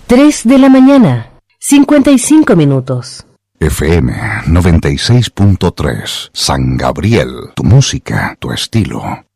3 de la mañana, 55 minutos. FM 96.3, San Gabriel, tu música, tu estilo.